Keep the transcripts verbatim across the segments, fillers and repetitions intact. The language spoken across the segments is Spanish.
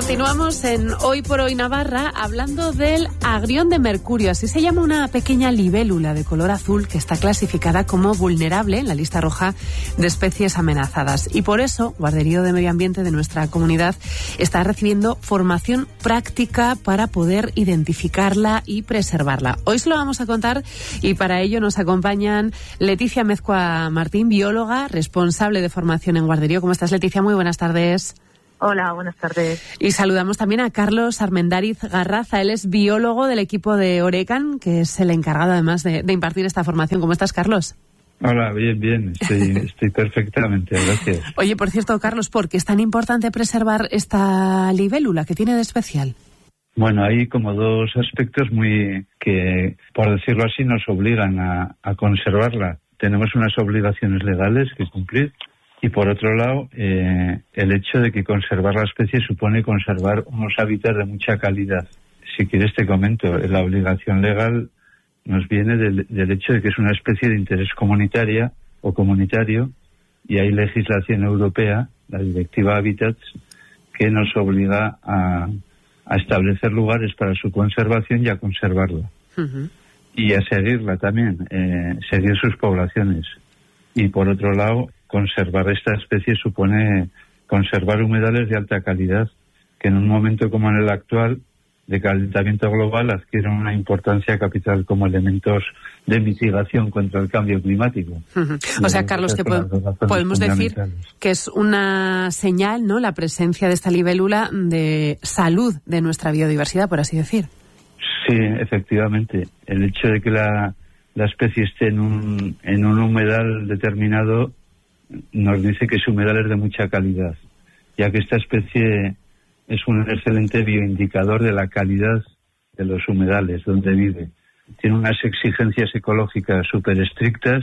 Continuamos en Hoy por Hoy Navarra hablando del agrión de mercurio. Así se llama una pequeña libélula de color azul que está clasificada como vulnerable en la lista roja de especies amenazadas. Y por eso, Guarderío de Medio Ambiente de nuestra comunidad está recibiendo formación práctica para poder identificarla y preservarla. Hoy se lo vamos a contar y para ello nos acompañan Leticia Mezcua Martín, bióloga, responsable de formación en Guarderío. ¿Cómo estás, Leticia? Muy buenas tardes. Hola, buenas tardes. Y saludamos también a Carlos Armendáriz Garraza. Él es biólogo del equipo de Orecan, que es el encargado además de, de impartir esta formación. ¿Cómo estás, Carlos? Hola, bien, bien. Estoy, estoy perfectamente, gracias. Oye, por cierto, Carlos, ¿por qué es tan importante preservar esta libélula? ¿Qué tiene de especial? Bueno, hay como dos aspectos muy que, por decirlo así, nos obligan a, a conservarla. Tenemos unas obligaciones legales que cumplir. Y por otro lado, eh, el hecho de que conservar la especie supone conservar unos hábitats de mucha calidad. Si quieres te comento, la obligación legal nos viene del, del hecho de que es una especie de interés comunitaria o comunitario y hay legislación europea, la Directiva Hábitats, que nos obliga a, a establecer lugares para su conservación y a conservarla. Uh-huh. Y a seguirla también, eh, seguir sus poblaciones. Y por otro lado, conservar esta especie supone conservar humedales de alta calidad, que en un momento como en el actual, de calentamiento global, adquieren una importancia capital como elementos de mitigación contra el cambio climático. Uh-huh. O sea, Carlos, que po- podemos decir que es una señal, ¿no?, la presencia de esta libélula de salud de nuestra biodiversidad, por así decir. Sí, efectivamente. El hecho de que la, la especie esté en un, en un humedal determinado nos dice que su humedal es de mucha calidad, ya que esta especie es un excelente bioindicador de la calidad de los humedales donde vive. Tiene unas exigencias ecológicas súper estrictas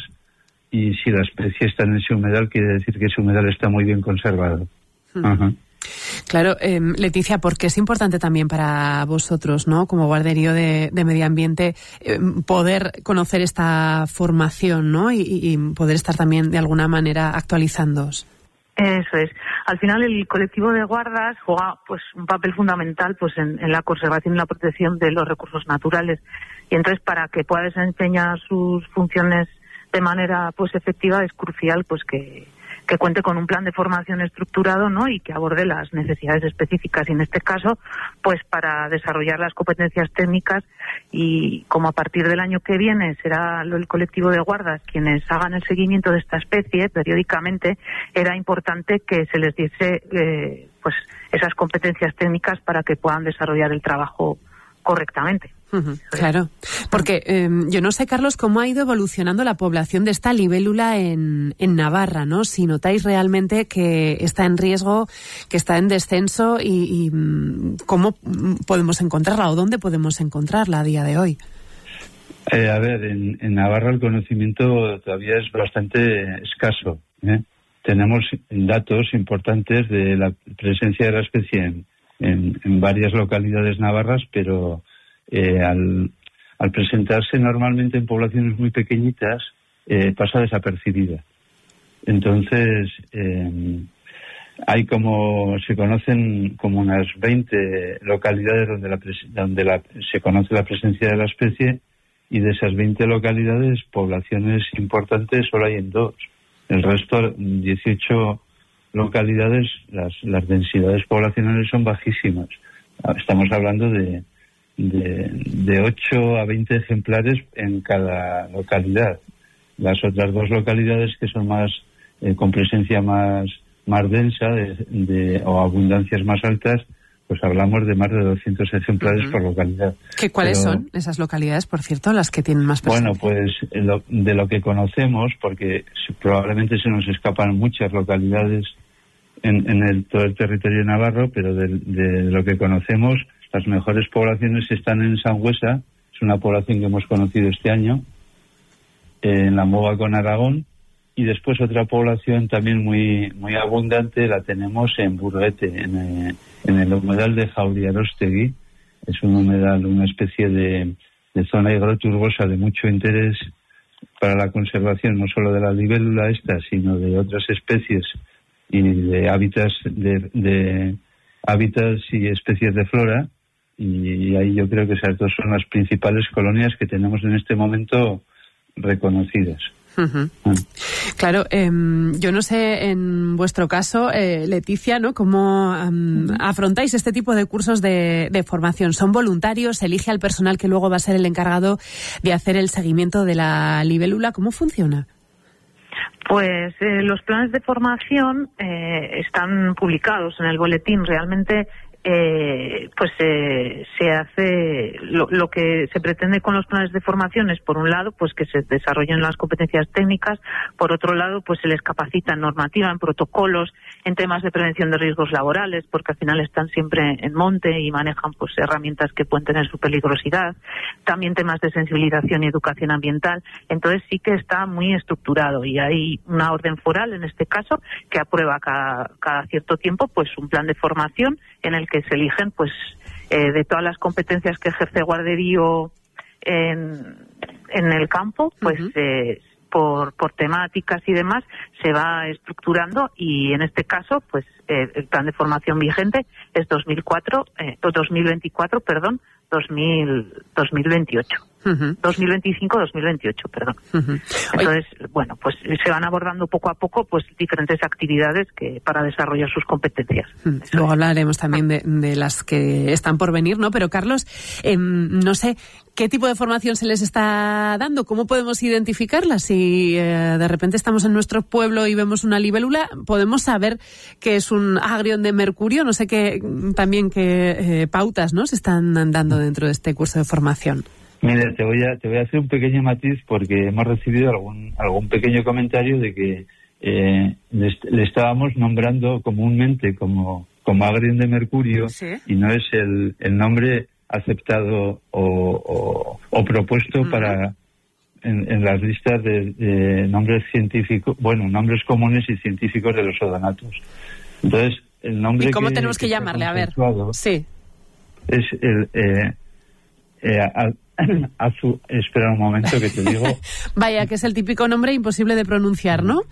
y si la especie está en ese humedal quiere decir que ese humedal está muy bien conservado. Hmm. Uh-huh. Claro, eh, Leticia, porque es importante también para vosotros, ¿no?, como Guarderío de, de Medio Ambiente, eh, poder conocer esta formación, ¿no?, y, y poder estar también de alguna manera actualizándoos. Eso es. Al final el colectivo de guardas juega pues un papel fundamental pues en, en la conservación y la protección de los recursos naturales. Y entonces para que pueda desempeñar sus funciones de manera pues efectiva es crucial pues que que cuente con un plan de formación estructurado, ¿no?, y que aborde las necesidades específicas. Y en este caso, pues para desarrollar las competencias técnicas y como a partir del año que viene será el colectivo de guardas quienes hagan el seguimiento de esta especie periódicamente, era importante que se les diese eh, pues esas competencias técnicas para que puedan desarrollar el trabajo correctamente. Uh-huh, claro, porque eh, yo no sé, Carlos, cómo ha ido evolucionando la población de esta libélula en, en Navarra, ¿no? Si notáis realmente que está en riesgo, que está en descenso y, y cómo podemos encontrarla o dónde podemos encontrarla a día de hoy. Eh, a ver, en, en Navarra el conocimiento todavía es bastante escaso, ¿eh? Tenemos datos importantes de la presencia de la especie en, en, en varias localidades navarras, pero Eh, al, al presentarse normalmente en poblaciones muy pequeñitas, eh, pasa desapercibida. Entonces, eh, hay como, se conocen como unas veinte localidades donde, la, donde la, se conoce la presencia de la especie, y de esas veinte localidades, poblaciones importantes solo hay en dos. El resto, dieciocho localidades, las, las densidades poblacionales son bajísimas. Estamos hablando de De, de ocho a veinte ejemplares en cada localidad. Las otras dos localidades que son más eh, con presencia más más densa de, de, o abundancias más altas, pues hablamos de más de doscientos ejemplares uh-huh. por localidad. ¿Qué, ¿Cuáles Pero, son esas localidades, por cierto, las que tienen más presencia? Bueno, pues lo, de lo que conocemos, porque probablemente se nos escapan muchas localidades en, en el, todo el territorio navarro, pero de, de lo que conocemos, las mejores poblaciones están en Sangüesa, es una población que hemos conocido este año, eh, en la Mova con Aragón, y después otra población también muy muy abundante la tenemos en Burguete, en, eh, en el humedal de Jauriarostegui. Es un humedal, una especie de, de zona agroturbosa de mucho interés para la conservación no solo de la libélula esta, sino de otras especies y de hábitats de, de hábitats y especies de flora, y ahí yo creo que esas dos son las principales colonias que tenemos en este momento reconocidas. Uh-huh. Ah. Claro, eh, yo no sé en vuestro caso, eh, Leticia, ¿no? ¿Cómo um, uh-huh. afrontáis este tipo de cursos de, de formación? ¿Son voluntarios? ¿Se elige al personal que luego va a ser el encargado de hacer el seguimiento de la libélula? ¿Cómo funciona? Pues eh, los planes de formación eh, están publicados en el boletín. Realmente eh, pues eh, se hace lo, lo que se pretende con los planes de formación es, por un lado, pues que se desarrollen las competencias técnicas, por otro lado, pues se les capacita en normativa, en protocolos, en temas de prevención de riesgos laborales, porque al final están siempre en monte y manejan pues herramientas que pueden tener su peligrosidad, también temas de sensibilización y educación ambiental. Entonces sí que está muy estructurado y hay una orden foral, en este caso, que aprueba cada, cada cierto tiempo pues un plan de formación en el que se eligen pues eh, de todas las competencias que ejerce Guarderío en, en el campo, pues uh-huh. eh, por, por temáticas y demás se va estructurando, y en este caso pues eh, el plan de formación vigente es dos mil cuatro, eh, dos mil veinticuatro, perdón, dos mil, dos mil veintiocho. Uh-huh. dos mil veinticinco dos mil veintiocho, perdón. Uh-huh. Entonces, Oye. bueno, pues se van abordando poco a poco pues diferentes actividades que para desarrollar sus competencias. Uh-huh. Luego hablaremos también de, de las que están por venir, ¿no? Pero Carlos, eh, no sé, ¿qué tipo de formación se les está dando? ¿Cómo podemos identificarla? Si eh, de repente estamos en nuestro pueblo y vemos una libélula, ¿podemos saber que es un agrión de mercurio? No sé qué, también qué eh, pautas, ¿no?, se están dando dentro de este curso de formación. Mira, te voy a te voy a hacer un pequeño matiz, porque hemos recibido algún algún pequeño comentario de que eh, le, le estábamos nombrando comúnmente como como agrión de mercurio, ¿sí?, y no es el, el nombre aceptado o, o, o propuesto uh-huh. para en, en las listas de, de nombres científicos, bueno, nombres comunes y científicos de los odonatos. Entonces, el nombre. ¿Y cómo que, tenemos que, que llamarle? A ver. Sí. Es el eh, eh, al, Azu, espera un momento que te digo. Vaya, que es el típico nombre imposible de pronunciar, ¿no?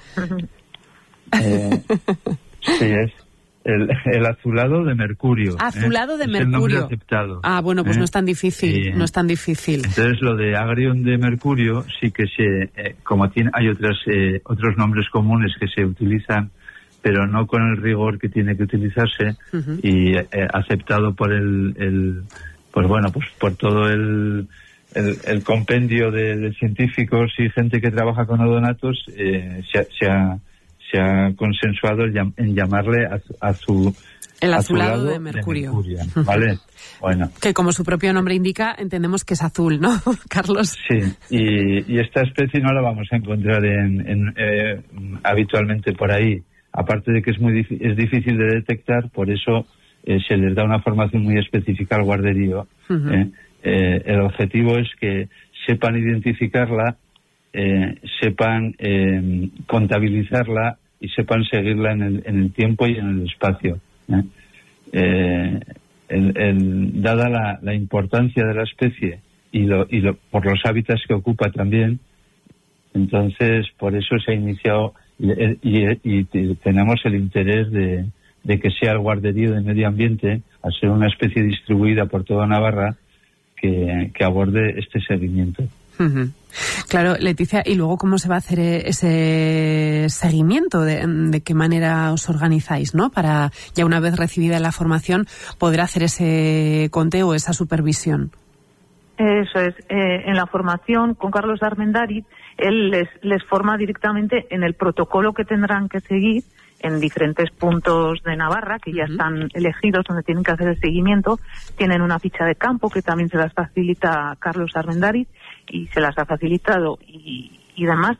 Eh, sí, es el, el azulado de mercurio. Azulado ¿eh? de es mercurio. El nombre aceptado. Ah, bueno, pues ¿eh? no es tan difícil, y, no es tan difícil. Entonces, lo de agrión de mercurio sí que se, eh, como tiene, hay otras eh, otros nombres comunes que se utilizan, pero no con el rigor que tiene que utilizarse, uh-huh. y eh, aceptado por el, el pues bueno, pues por todo el, el, el compendio de, de científicos y gente que trabaja con odonatos, eh, se, se, ha, se ha consensuado en, en llamarle a, a su el azulado, azulado de mercurio, de mercurio, ¿vale? Bueno, que como su propio nombre indica, entendemos que es azul, ¿no, Carlos? Sí, y, y esta especie no la vamos a encontrar en, en, eh, habitualmente por ahí, aparte de que es muy es difícil de detectar, por eso Eh, se les da una formación muy específica al guarderío. Uh-huh. eh, eh, el objetivo es que sepan identificarla, eh, sepan eh, contabilizarla y sepan seguirla en el, en el tiempo y en el espacio. ¿eh? Eh, el, el, dada la, la importancia de la especie y, lo, y lo, por los hábitats que ocupa también, entonces por eso se ha iniciado y, y, y, y tenemos el interés de de que sea el guarderío de medio ambiente, al ser una especie distribuida por toda Navarra, que, que aborde este seguimiento. Uh-huh. Claro, Leticia, ¿y luego cómo se va a hacer ese seguimiento? ¿De, de qué manera os organizáis, ¿no?, para, ya una vez recibida la formación, poder hacer ese conteo, esa supervisión? Eso es. Eh, en la formación con Carlos Armendáriz, él les, les forma directamente en el protocolo que tendrán que seguir en diferentes puntos de Navarra, que ya uh-huh. están elegidos, donde tienen que hacer el seguimiento. Tienen una ficha de campo que también se las facilita Carlos Armendáriz, y se las ha facilitado y, y demás.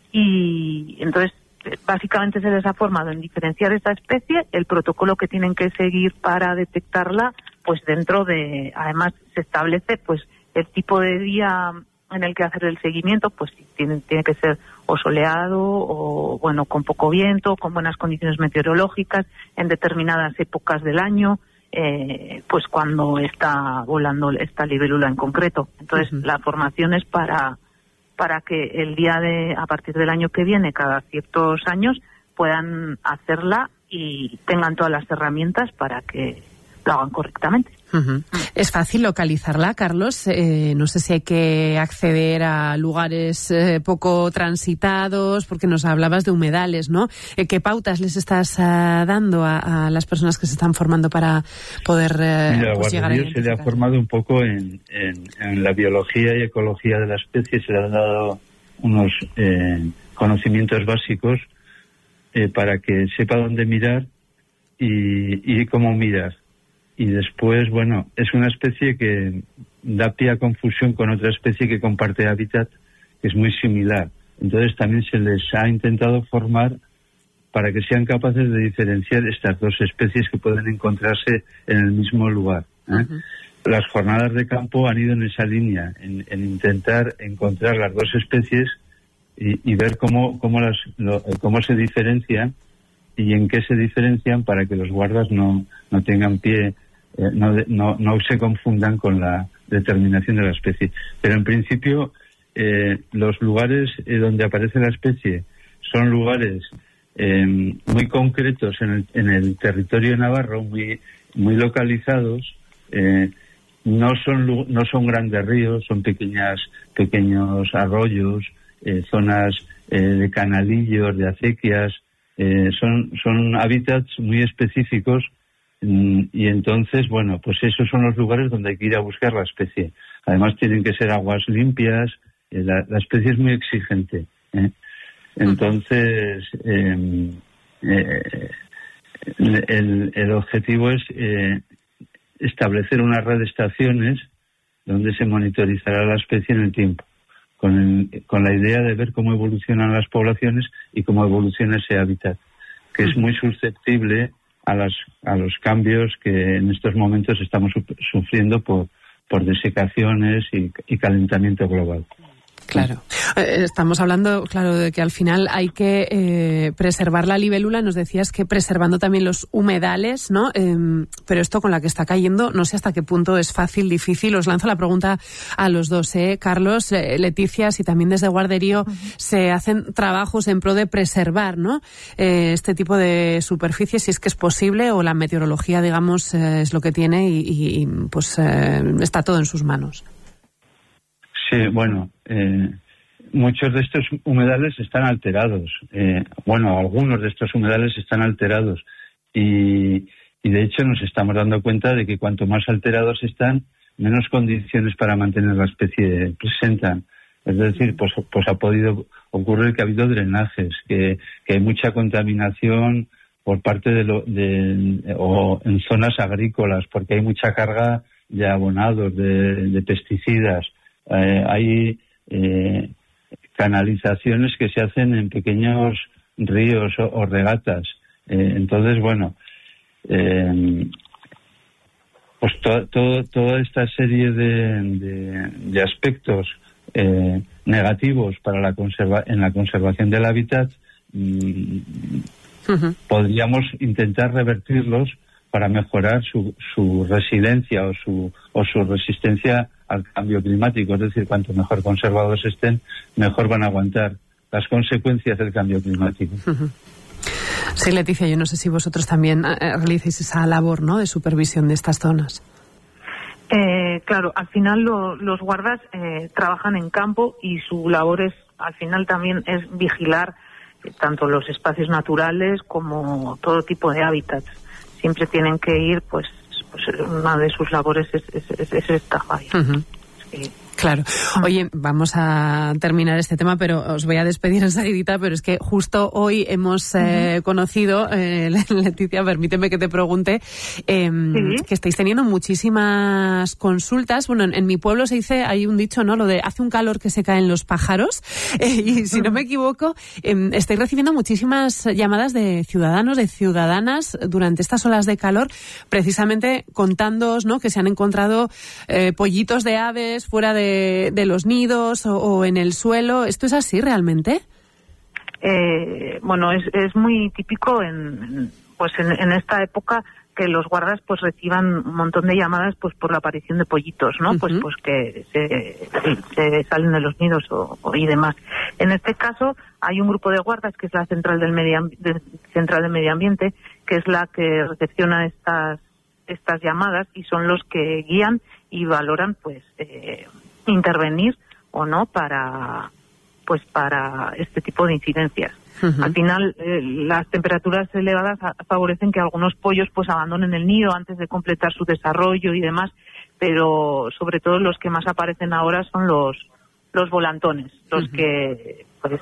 Y entonces, básicamente se les ha formado en diferenciar esta especie, el protocolo que tienen que seguir para detectarla, pues dentro de, además se establece pues el tipo de día en el que hacer el seguimiento, pues tiene, tiene que ser o soleado o, bueno, con poco viento, con buenas condiciones meteorológicas, en determinadas épocas del año, eh, pues cuando está volando esta libélula en concreto. Entonces, uh-huh. la formación es para, para que el día de, a partir del año que viene, cada ciertos años, puedan hacerla y tengan todas las herramientas para que lo hagan correctamente. Uh-huh. ¿Es fácil localizarla, Carlos? Eh, no sé si hay que acceder a lugares eh, poco transitados, porque nos hablabas de humedales, ¿no? Eh, ¿Qué pautas les estás uh, dando a, a las personas que se están formando para poder eh, Mira, pues, llegar a se le ha formado un poco en, en, en la biología y ecología de la especie, se le han dado unos eh, conocimientos básicos eh, para que sepa dónde mirar y, y cómo mirar. Y después, bueno, es una especie que da pie a confusión con otra especie que comparte hábitat, que es muy similar. Entonces también se les ha intentado formar para que sean capaces de diferenciar estas dos especies que pueden encontrarse en el mismo lugar, ¿eh? Uh-huh. Las jornadas de campo han ido en esa línea, en, en intentar encontrar las dos especies y, y ver cómo, cómo, las, lo, cómo se diferencian y en qué se diferencian para que los guardas no, no tengan pie, eh, no, no, no se confundan con la determinación de la especie. Pero en principio, eh, los lugares eh, donde aparece la especie son lugares eh, muy concretos en el, en el territorio navarro, muy, muy localizados. Eh, no son no son grandes ríos, son pequeñas pequeños arroyos, eh, zonas eh, de canalillos, de acequias. Eh, son son hábitats muy específicos mm, y entonces, bueno, pues esos son los lugares donde hay que ir a buscar la especie. Además tienen que ser aguas limpias, eh, la, la especie es muy exigente, ¿eh? Entonces eh, eh, el, el objetivo es eh, establecer una red de estaciones donde se monitorizará la especie en el tiempo, Con, el, con la idea de ver cómo evolucionan las poblaciones y cómo evoluciona ese hábitat, que es muy susceptible a, las, a los cambios que en estos momentos estamos sufriendo por, por desecaciones y, y calentamiento global. Claro. Estamos hablando, claro, de que al final hay que eh, preservar la libélula. Nos decías que preservando también los humedales, ¿no? Eh, pero esto con la que está cayendo, no sé hasta qué punto es fácil, difícil. Os lanzo la pregunta a los dos, ¿eh? Carlos, eh, Leticia, si también desde Guarderío uh-huh. se hacen trabajos en pro de preservar, ¿no? Eh, este tipo de superficies, si es que es posible, o la meteorología, digamos, eh, es lo que tiene y, y, y pues eh, está todo en sus manos. Sí, bueno, eh, muchos de estos humedales están alterados. Eh, bueno, algunos de estos humedales están alterados y, y de hecho nos estamos dando cuenta de que cuanto más alterados están, menos condiciones para mantener la especie presentan. Es decir, pues, pues ha podido ocurrir que ha habido drenajes, que, que hay mucha contaminación por parte de, lo, de o en zonas agrícolas, porque hay mucha carga de abonados, de, de pesticidas. Eh, hay eh, canalizaciones que se hacen en pequeños ríos o, o regatas. Eh, entonces, bueno, eh, pues to, to, toda esta serie de, de, de aspectos eh, negativos para la conserva en la conservación del hábitat mm, uh-huh. podríamos intentar revertirlos para mejorar su, su resiliencia o su, o su resistencia al cambio climático. Es decir, cuanto mejor conservados estén, mejor van a aguantar las consecuencias del cambio climático. Uh-huh. Sí, Leticia, yo no sé si vosotros también eh, realicéis esa labor, ¿no?, de supervisión de estas zonas. Eh, claro, al final lo, los guardas eh, trabajan en campo y su labor es, al final también es vigilar eh, tanto los espacios naturales como todo tipo de hábitats. Siempre tienen que ir, pues, pues una de sus labores es, es, es, es esta falla. Uh-huh. Sí. Claro. Oye, vamos a terminar este tema, pero os voy a despedir enseguidita, pero es que justo hoy hemos eh, uh-huh. conocido, eh, Leticia, permíteme que te pregunte, eh, ¿sí? que estáis teniendo muchísimas consultas. Bueno, en, en mi pueblo se dice, hay un dicho, ¿no?, lo de hace un calor que se caen los pájaros, eh, y si uh-huh. no me equivoco, eh, estáis recibiendo muchísimas llamadas de ciudadanos, de ciudadanas durante estas olas de calor, precisamente contándoos, ¿no?, que se han encontrado eh, pollitos de aves fuera de De, de los nidos o, o en el suelo. ¿Esto es así realmente? Eh, bueno, es, es muy típico en, pues en, en esta época que los guardas pues reciban un montón de llamadas pues por la aparición de pollitos, ¿no? Uh-huh. Pues pues que se, se salen de los nidos o, o y demás. En este caso hay un grupo de guardas que es la Central del Medio, de, Central de Medio Ambiente, que es la que recepciona estas estas llamadas y son los que guían y valoran pues eh, intervenir o no para pues para este tipo de incidencias. Uh-huh. Al final eh, las temperaturas elevadas favorecen que algunos pollos pues abandonen el nido antes de completar su desarrollo y demás, pero sobre todo los que más aparecen ahora son los los volantones, los uh-huh. que pues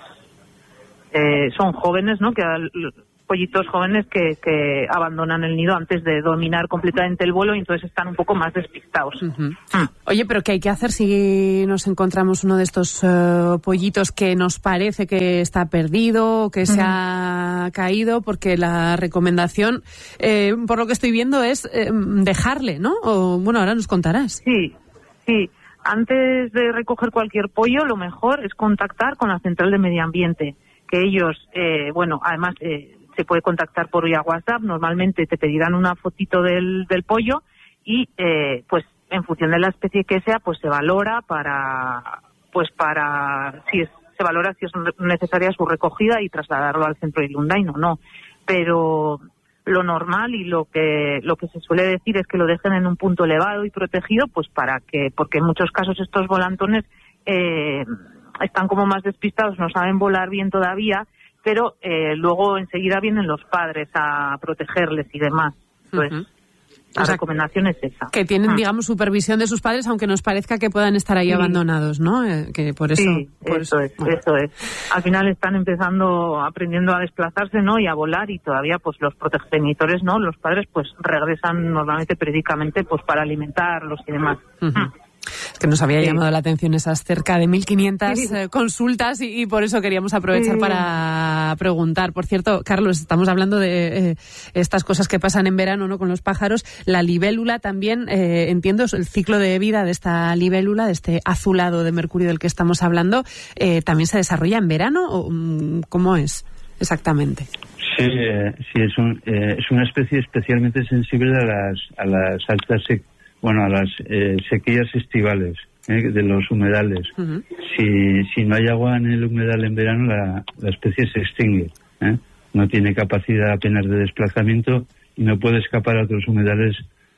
eh, son jóvenes, ¿no? Que pollitos jóvenes que, que abandonan el nido antes de dominar completamente el vuelo y entonces están un poco más despistados. Uh-huh. Mm. Oye, pero ¿qué hay que hacer si nos encontramos uno de estos uh, pollitos que nos parece que está perdido, que uh-huh. se ha caído? Porque la recomendación, eh, por lo que estoy viendo, es eh, dejarle, ¿no? O, bueno, ahora nos contarás. Sí, sí. Antes de recoger cualquier pollo, lo mejor es contactar con la Central de Medio Ambiente, que ellos, eh, bueno, además... Eh, se puede contactar por vía WhatsApp, normalmente te pedirán una fotito del, del pollo y eh, pues en función de la especie que sea, pues se valora para, pues para, si es, se valora si es necesaria su recogida y trasladarlo al centro de Hyundai, no, no. Pero lo normal y lo que, lo que se suele decir es que lo dejen en un punto elevado y protegido, pues para que, porque en muchos casos estos volantones eh, están como más despistados, no saben volar bien todavía, pero eh, luego enseguida vienen los padres a protegerles y demás. Entonces, uh-huh. la o sea, recomendación es esa. Que tienen, uh-huh. digamos, supervisión de sus padres, aunque nos parezca que puedan estar ahí sí. abandonados, ¿no? Eh, que por eso, sí, por eso, eso es, bueno. eso es. Al final están empezando, aprendiendo a desplazarse, ¿no? Y a volar, y todavía, pues, los progenitores, ¿no? Los padres, pues, regresan normalmente periódicamente, pues, para alimentarlos y demás. Uh-huh. Uh-huh. Es que nos había sí. llamado la atención esas cerca de mil quinientas sí. eh, consultas y, y por eso queríamos aprovechar sí. para preguntar. Por cierto, Carlos, estamos hablando de eh, estas cosas que pasan en verano, ¿no? Con los pájaros. La libélula también, eh, entiendo, el ciclo de vida de esta libélula, de este azulado de mercurio del que estamos hablando, eh, ¿también se desarrolla en verano o cómo es exactamente? Sí, eh, sí es, un, eh, es una especie especialmente sensible a las, a las altas sec- Bueno, a las eh, sequías estivales eh, de los humedales. Uh-huh. Si, si no hay agua en el humedal en verano, la, la especie se extingue. ¿eh? No tiene capacidad apenas de desplazamiento y no puede escapar a otros humedales.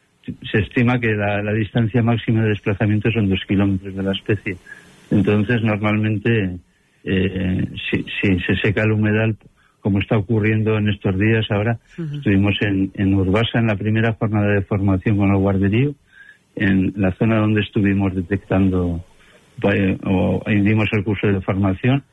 Se estima que la, la distancia máxima de desplazamiento son dos kilómetros de la especie. Entonces, normalmente, eh, si, si se seca el humedal, como está ocurriendo en estos días ahora, uh-huh. estuvimos en, en Urbasa en la primera jornada de formación con el guarderío, en la zona donde estuvimos detectando eh, o dimos el curso de formación,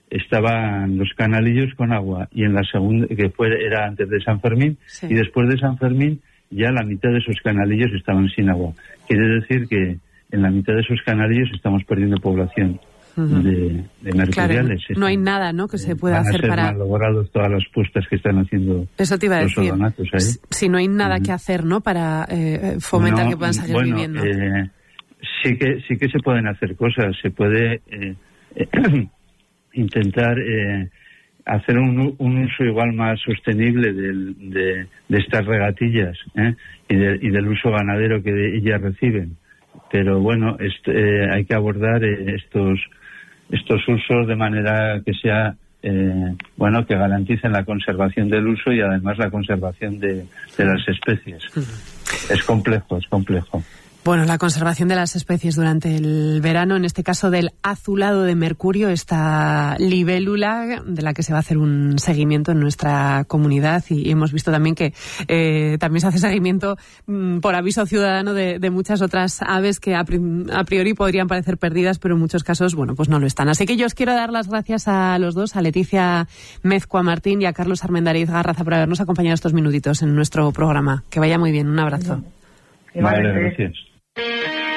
estaban los canalillos con agua, y en la segunda, que fue era antes de San Fermín, sí. y después de San Fermín ya la mitad de esos canalillos estaban sin agua. Quiere decir que en la mitad de esos canalillos estamos perdiendo población uh-huh. de, de mercuriales. Claro, no hay nada, ¿no?, que se pueda hacer para... Van a ser malogrados todas las puestas que están haciendo. Eso te iba a los decir. Ahí. Si no hay nada uh-huh. que hacer, ¿no?, para eh, fomentar no, que puedan seguir bueno, viviendo. Eh, sí que sí que se pueden hacer cosas. Se puede eh, eh, intentar eh, hacer un, un uso igual más sostenible del, de, de estas regatillas ¿eh? y, de, y del uso ganadero que de ellas reciben. Pero bueno, este, eh, hay que abordar eh, estos estos usos de manera que sea eh, bueno, que garanticen la conservación del uso y además la conservación de, de las especies. Uh-huh. Es complejo, es complejo. Bueno, la conservación de las especies durante el verano, en este caso del azulado de mercurio, esta libélula de la que se va a hacer un seguimiento en nuestra comunidad, y hemos visto también que eh, también se hace seguimiento mm, por aviso ciudadano de, de muchas otras aves que a, pri- a priori podrían parecer perdidas, pero en muchos casos, bueno, pues no lo están. Así que yo os quiero dar las gracias a los dos, a Leticia Mezcua Martín y a Carlos Armendariz Garraza, por habernos acompañado estos minutitos en nuestro programa. Que vaya muy bien, un abrazo. Vale, gracias.